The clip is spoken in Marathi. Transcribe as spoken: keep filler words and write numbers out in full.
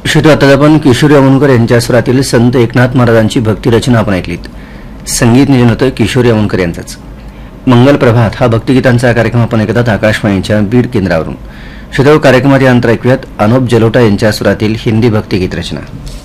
श्रोते, आता आपण किशोरी अमोणकर यांच्या स्वरातील संत एकनाथ महाराजांची भक्तिरचना आपण ऐकलीत. संगीत नियोजन होतं किशोरी अमोणकर यांचंच. मंगल प्रभात हा भक्तिगीतांचा कार्यक्रम आपण ऐकतात आकाशवाणीच्या बीड केंद्रावरून. श्रोते, कार्यक्रमात यानंतर ऐकूयात अनुप जलोटा यांच्या स्वरातील हिंदी भक्तिगीत रचना.